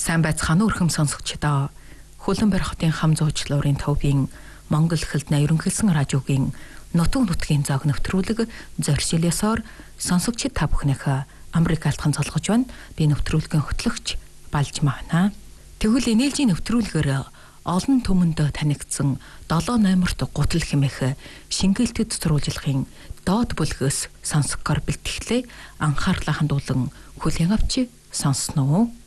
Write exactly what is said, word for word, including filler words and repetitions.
Сайн байцгаана уу өрхөм сонсогчдоо. Хөлөн барь хотын хам зуучлалын төвийн Монгол хэлний ерөнхийлсэн радиогийн нутаг нутгийн зог нэвтрүүлэг зорьсолёсоор сонсогчид та бүхнийхээ Америк алтхан цолгож байна. Би нэвтрүүлгийн хөтлөгч Балж Махна. Тэгвэл энээлжийн нэвтрүүлгээр олон түмэнд танигдсан долоо номерт гутал хэмээх шингээлтэд сурвалжлагын доод бүлгээс сонсгохоор бэлтгэлээ анхаарлаа хандуулан хүлээн авч сонсноо.